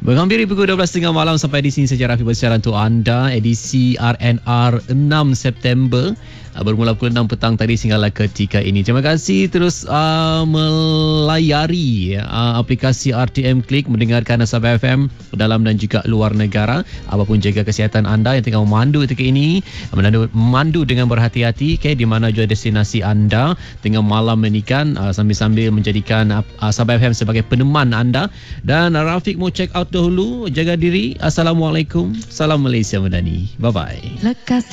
Menghampiri pukul 12.30 malam sampai di sini saja Rafiq bersiaran untuk anda edisi RNR 6 September. Bermula pukul 6 petang tadi sehinggalah ketika ini. Terima kasih terus melayari aplikasi RTM Klik mendengarkan Sabah FM dalam dan juga luar negara. Apapun jaga kesihatan anda yang tengah memandu ketika ini, memandu dengan berhati-hati di mana juga destinasi anda tengah malam ini kan, sambil-sambil menjadikan Sabah FM sebagai peneman anda. Dan Rafiq mau check out dahulu. Jaga diri. Assalamualaikum. Salam Malaysia Madani. Bye-bye. Lekas